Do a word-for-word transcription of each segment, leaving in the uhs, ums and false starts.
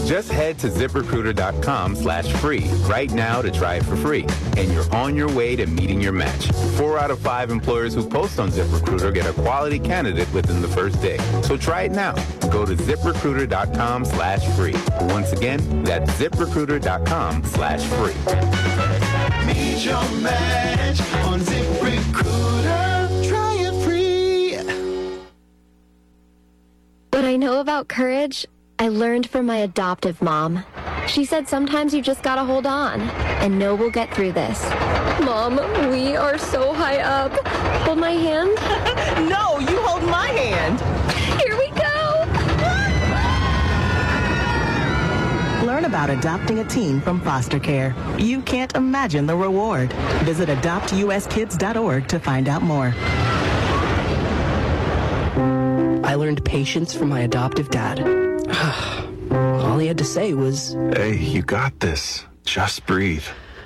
Just head to ZipRecruiter.com slash free right now to try it for free. And you're on your way to meeting your match. Four out of five employers who post on ZipRecruiter get a quality candidate within the first day. So try it now. Go to ZipRecruiter.com slash free. Once again, that's ZipRecruiter.com slash free. Meet your match on ZipRecruiter. Try it free. What I know about courage, I learned from my adoptive mom. She said sometimes you just gotta hold on and know we'll get through this. Mom, we are so high up. Hold my hand. No, you hold my hand. Here we go. Learn about adopting a teen from foster care. You can't imagine the reward. Visit adopt u s kids dot org to find out more. I learned patience from my adoptive dad. All he had to say was, "Hey, you got this. Just breathe."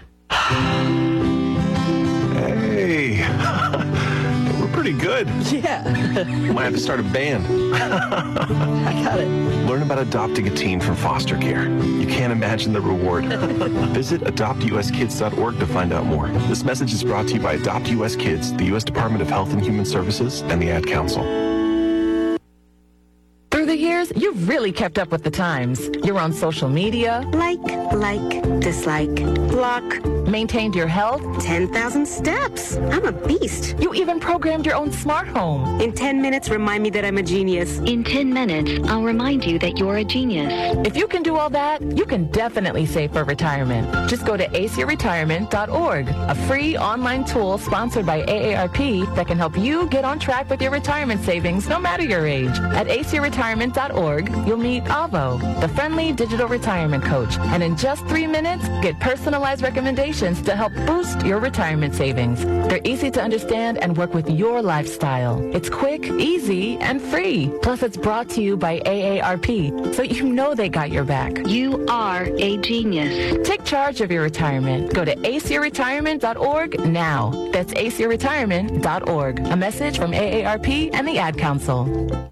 Hey, we're pretty good. yeah. Might have to start a band. I got it. Learn about adopting a teen from foster care. You can't imagine the reward. Visit adopt u s kids dot org to find out more. This message is brought to you by Adopt U S Kids, the U S Department of Health and Human Services, and the Ad Council. Through the years, you've really kept up with the times. You're on social media. Like, like, dislike, block. Maintained your health. ten thousand steps. I'm a beast. You even programmed your own smart home. In ten minutes, remind me that I'm a genius. In ten minutes, I'll remind you that you're a genius. If you can do all that, you can definitely save for retirement. Just go to a c retirement dot org, a free online tool sponsored by A A R P that can help you get on track with your retirement savings no matter your age. At a c retirement dot org, you'll meet Avo, the friendly digital retirement coach. And in just three minutes, get personalized recommendations to help boost your retirement savings. They're easy to understand and work with your lifestyle. It's quick, easy, and free. Plus, it's brought to you by A A R P, so you know they got your back. You are a genius. Take charge of your retirement. Go to a c retirement dot org now. That's a c retirement dot org. A message from A A R P and the Ad Council.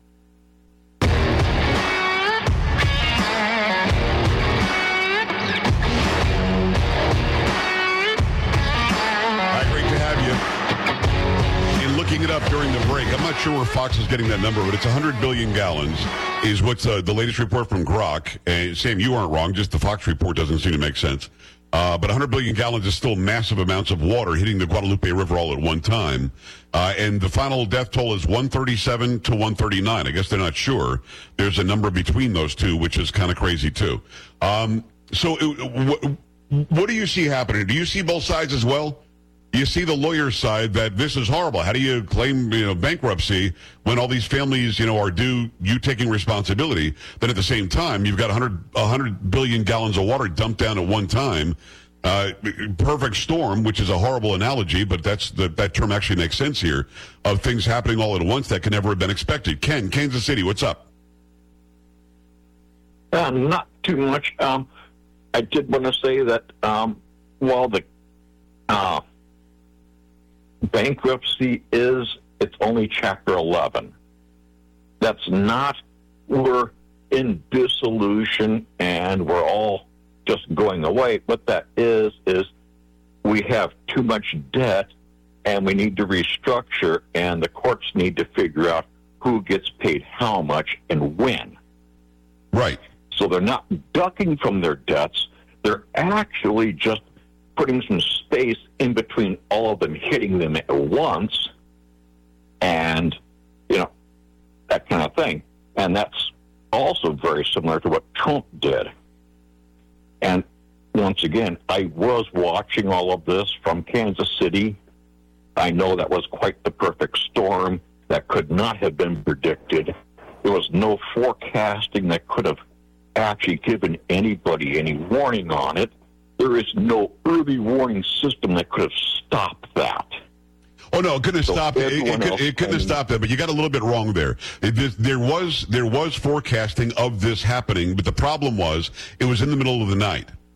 It up during the break. I'm not sure where Fox is getting that number, but it's one hundred billion gallons is what's uh, the latest report from Grok. Uh, Sam, you aren't wrong. Just the Fox report doesn't seem to make sense. Uh, but one hundred billion gallons is still massive amounts of water hitting the Guadalupe River all at one time. Uh, and the final death toll is one thirty-seven to one thirty-nine. I guess they're not sure. There's a number between those two, which is kind of crazy, too. Um, so uh, wh- what do you see happening? Do you see both sides as well? You see the lawyer's side that this is horrible. How do you claim, you know, bankruptcy when all these families, you know, are due you taking responsibility? Then at the same time, you've got one hundred, one hundred billion gallons of water dumped down at one time. Uh, perfect storm, which is a horrible analogy, but that's the, that term actually makes sense here, of things happening all at once that can never have been expected. Ken, Kansas City, what's up? Uh, not too much. Um, I did want to say that um, while the uh, bankruptcy is, it's only Chapter eleven. That's not, we're in dissolution and we're all just going away. What that is, is we have too much debt and we need to restructure, and the courts need to figure out who gets paid how much and when. Right. So they're not ducking from their debts. They're actually just putting some space in between all of them, hitting them at once, and, you know, that kind of thing. And that's also very similar to what Trump did. And once again, I was watching all of this from Kansas City. I know that was quite the perfect storm that could not have been predicted. There was no forecasting that could have actually given anybody any warning on it. There is no early warning system that could have stopped that. Oh no, it couldn't have So stopped it. It, it, could, it couldn't have stopped that. But you got a little bit wrong there. It, there was there was forecasting of this happening, but the problem was it was in the middle of the night.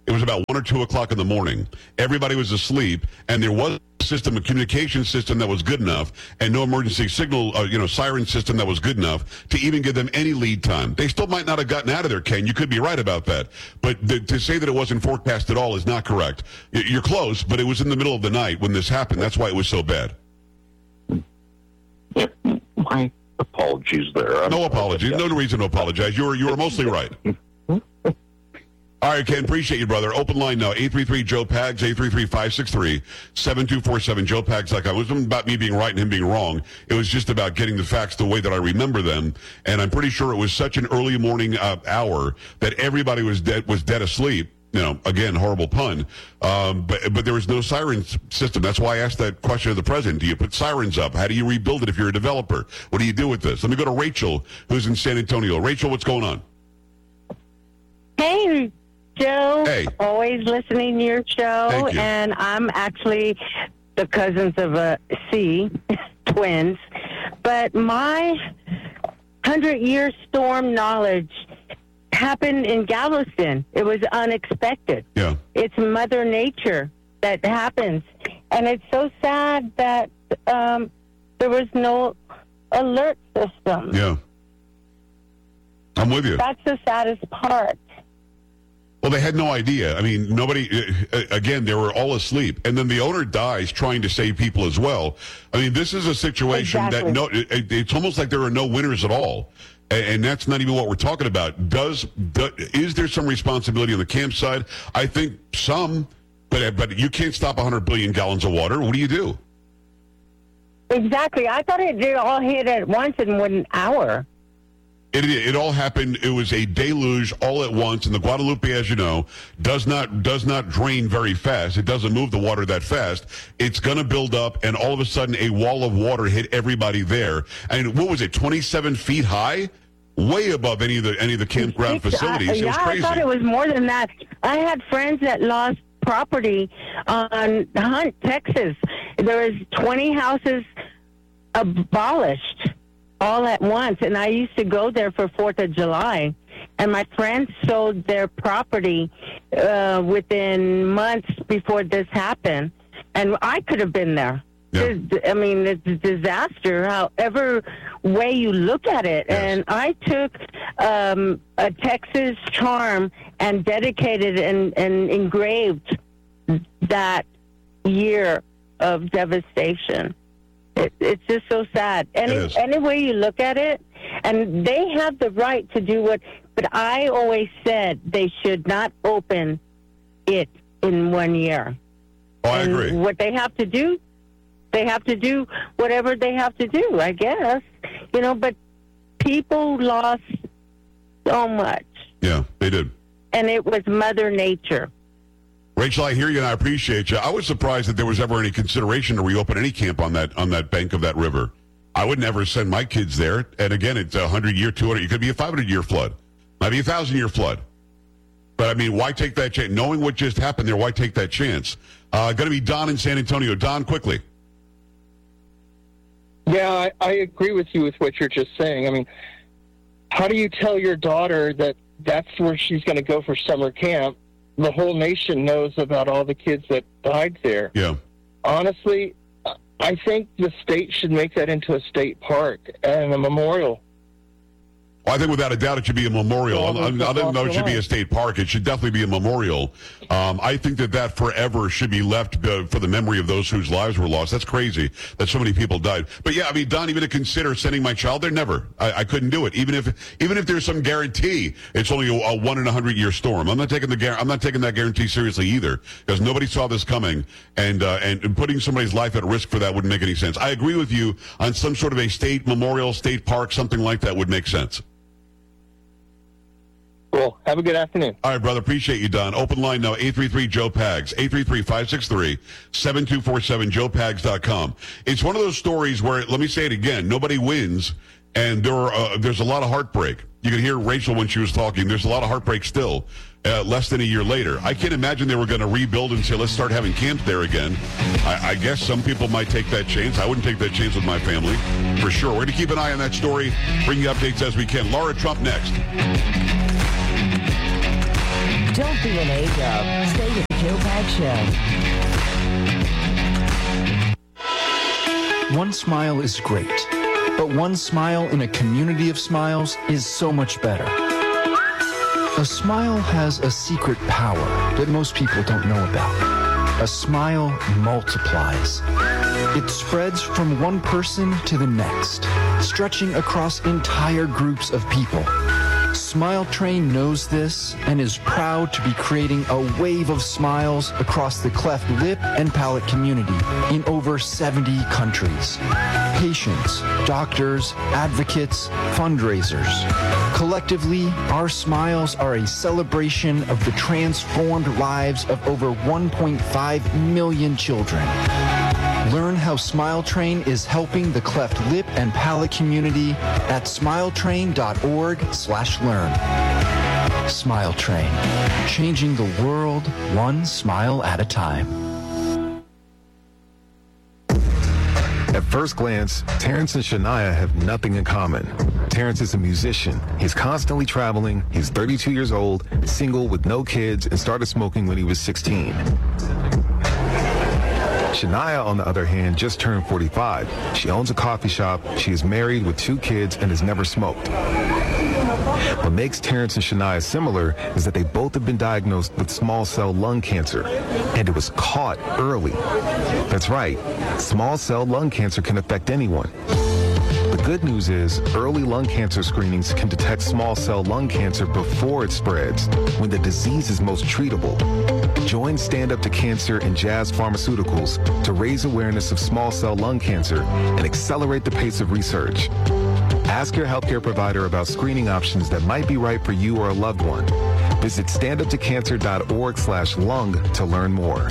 It was about one or two o'clock in the morning. Everybody was asleep, and there was a system, a communication system that was good enough, and no emergency signal, uh, you know, siren system that was good enough to even give them any lead time. They still might not have gotten out of there, Ken. You could be right about that. But the, to say that it wasn't forecast at all is not correct. You're close, but it was in the middle of the night when this happened. That's why it was so bad. Yeah, my apologies there. I'm no apologies. No reason to apologize. You were, you were mostly right. All right, Ken, appreciate you, brother. Open line now, eight three three, Joe Pags, eight three three, five six three, seven two four seven, joe pags dot com. It wasn't about me being right and him being wrong. It was just about getting the facts the way that I remember them. And I'm pretty sure it was such an early morning uh, hour that everybody was dead, was dead asleep. You know, again, horrible pun. Um, but, but there was no siren system. That's why I asked that question of the president. Do you put sirens up? How do you rebuild it if you're a developer? What do you do with this? Let me go to Rachel, who's in San Antonio. Rachel, what's going on? Hey, Joe, hey. Always listening to your show, Thank you. And I'm actually the cousins of a C, twins, but my hundred-year storm knowledge happened in Galveston. It was unexpected. Yeah, it's Mother Nature that happens, and it's so sad that um, there was no alert system. Yeah, I'm with you. That's the saddest part. Well, they had no idea. I mean, nobody, uh, again, they were all asleep. And then the owner dies trying to save people as well. I mean, this is a situation Exactly. that no, it, it's almost like there are no winners at all. And, and that's not even what we're talking about. Does, do, is there some responsibility on the camp side? I think some, but, but you can't stop one hundred billion gallons of water. What do you do? Exactly. I thought it did all hit at once in one hour. It, it all happened. It was a deluge all at once, and the Guadalupe, as you know, does not does not drain very fast. It doesn't move the water that fast. It's going to build up, and all of a sudden, a wall of water hit everybody there. And what was it? twenty-seven feet high, way above any of the any of the campground facilities. I, It yeah, was crazy. I thought it was more than that. I had friends that lost property on Hunt, Texas. There was twenty houses abolished all at once, and I used to go there for Fourth of July, and my friends sold their property uh, within months before this happened, and I could have been there. Yeah. I mean, it's a disaster, however way you look at it. Yes. And I took um, a Texas charm and dedicated and, and engraved that year of devastation. It, it's just so sad. Any, It is. any way you look at it, and they have the right to do what, but I always said they should not open it in one year. Oh, I And agree. What they have to do, they have to do whatever they have to do, I guess. You know, but people lost so much, Yeah, they did. and it was Mother Nature. Rachel, I hear you and I appreciate you. I was surprised that there was ever any consideration to reopen any camp on that on that bank of that river. I would never send my kids there. And again, it's a hundred-year, two hundred. It could be a five hundred-year flood, might be a thousand-year flood. But I mean, why take that chance? Knowing what just happened there, why take that chance? Uh, going to be Don in San Antonio. Don, quickly. Yeah, I, I agree with you with what you're just saying. I mean, how do you tell your daughter that that's where she's going to go for summer camp? The whole nation knows about all the kids that died there. Yeah. Honestly, I think the state should make that into a state park and a memorial. Well, I think without a doubt it should be a memorial. I, I, I don't know it should be a state park. It should definitely be a memorial. Um, I think that that forever should be left uh, for the memory of those whose lives were lost. That's crazy that so many people died. But yeah, I mean, Don, even to consider sending my child there, never. I, I couldn't do it. Even if even if there's some guarantee, it's only a, a one in a hundred year storm. I'm not taking the gar- I'm not taking that guarantee seriously either, because nobody saw this coming, and, uh, and and putting somebody's life at risk for that wouldn't make any sense. I agree with you on some sort of a state memorial, state park, something like that would make sense. Cool. Have a good afternoon. All right, brother. Appreciate you, Don. Open line now, eight three three, Joe Pags, eight three three, five six three, seven two four seven, joe pags dot com. It's one of those stories where, let me say it again, nobody wins, and there are, uh, there's a lot of heartbreak. You can hear Rachel when she was talking. There's a lot of heartbreak still, uh, less than a year later. I can't imagine they were going to rebuild and say, let's start having camps there again. I, I guess some people might take that chance. I wouldn't take that chance with my family, for sure. We're going to keep an eye on that story, bring you updates as we can. Laura Trump next. Don't be an age up. Stay with the Joe Pags Show. One smile is great, but one smile in a community of smiles is so much better. A smile has a secret power that most people don't know about. A smile multiplies. It spreads from one person to the next, stretching across entire groups of people. Smile Train knows this and is proud to be creating a wave of smiles across the cleft lip and palate community in over seventy countries. Patients, doctors, advocates, fundraisers. Collectively, our smiles are a celebration of the transformed lives of over one point five million children. Learn how Smile Train is helping the cleft lip and palate community at smiletrain.org slash learn. Smile Train, changing the world one smile at a time. At first glance, Terrence and Shania have nothing in common. Terrence is a musician. He's constantly traveling. He's thirty-two years old, single with no kids, and started smoking when he was sixteen. Shania, on the other hand, just turned forty-five. She owns a coffee shop. She is married with two kids and has never smoked. What makes Terrence and Shania similar is that they both have been diagnosed with small cell lung cancer, and it was caught early. That's right, small cell lung cancer can affect anyone. The good news is early lung cancer screenings can detect small cell lung cancer before it spreads, when the disease is most treatable. Join Stand Up to Cancer and Jazz Pharmaceuticals to raise awareness of small cell lung cancer and accelerate the pace of research. Ask your healthcare provider about screening options that might be right for you or a loved one. Visit standuptocancer.org slash lung to learn more.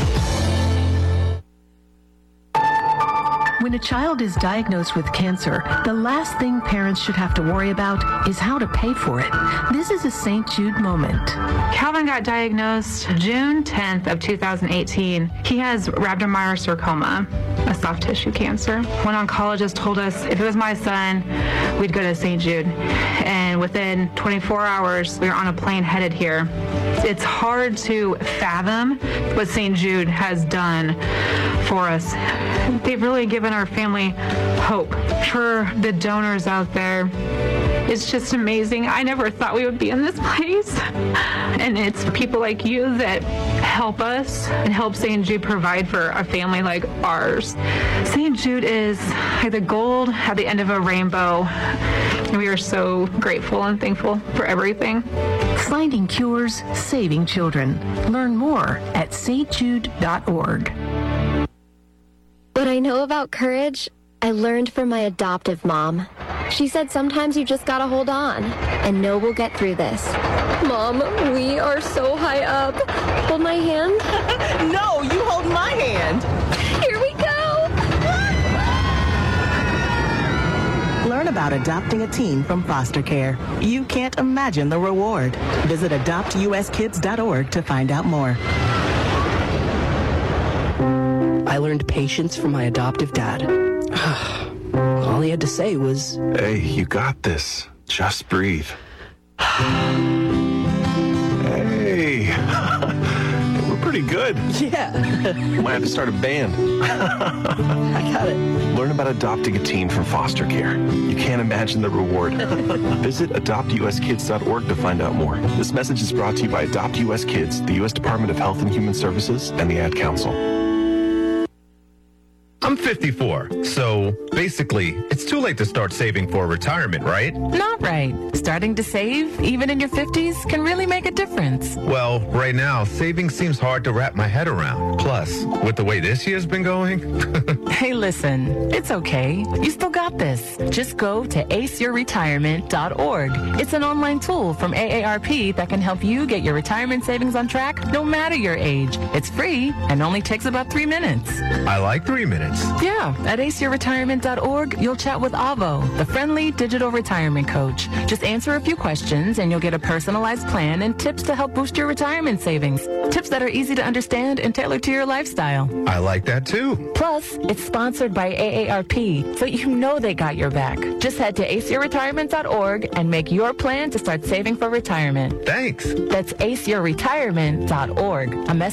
When a child is diagnosed with cancer, the last thing parents should have to worry about is how to pay for it. This is a Saint Jude moment. Calvin got diagnosed June tenth of two thousand eighteen. He has rhabdomyosarcoma, a soft tissue cancer. One oncologist told us if it was my son, we'd go to Saint Jude. And within twenty-four hours, we were on a plane headed here. It's hard to fathom what Saint Jude has done for us. They've really given our family hope. For the donors out there, it's just amazing. I never thought we would be in this place. And it's people like you that help us and help Saint Jude provide for a family like ours. Saint Jude is like the gold at the end of a rainbow. And we are so grateful and thankful for everything. Finding cures, saving children. Learn more at s t jude dot org. What I know about courage, I learned from my adoptive mom. She said sometimes you just gotta hold on and know we'll get through this. Mom, we are so high up. Hold my hand. No, you hold my hand. Here we go. Learn about adopting a teen from foster care. You can't imagine the reward. Visit adopt u s kids dot org to find out more. I learned patience from my adoptive dad. All he had to say was, "Hey, you got this. Just breathe." Hey, we're pretty good. Yeah. Might have to start a band. I got it. Learn about adopting a teen from foster care. You can't imagine the reward. Visit adopt u s kids dot org to find out more. This message is brought to you by Adopt U S Kids, the U S Department of Health and Human Services, and the Ad Council. I'm fifty-four, so basically, it's too late to start saving for retirement, right? Not right. Starting to save, even in your fifties, can really make a difference. Well, right now, saving seems hard to wrap my head around. Plus, with the way this year's been going... Hey, listen, it's okay. You still got this. Just go to ace your retirement dot org. It's an online tool from A A R P that can help you get your retirement savings on track no matter your age. It's free and only takes about three minutes. I like three minutes. Yeah, at ace your retirement dot org, you'll chat with Avo, the friendly digital retirement coach. Just answer a few questions and you'll get a personalized plan and tips to help boost your retirement savings. Tips that are easy to understand and tailored to your lifestyle. I like that too. Plus, it's It's sponsored by A A R P, so you know they got your back. Just head to ace your retirement dot org and make your plan to start saving for retirement. Thanks. That's ace your retirement dot org. A message